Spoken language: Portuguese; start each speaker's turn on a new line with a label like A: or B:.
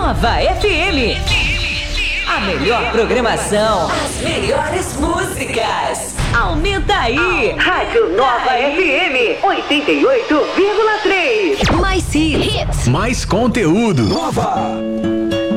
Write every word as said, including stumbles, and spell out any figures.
A: Nova F M. A melhor programação, as melhores músicas. Aumenta aí. Rádio Nova F M oitenta e oito vírgula três. Mais hits.
B: Mais conteúdo. Nova.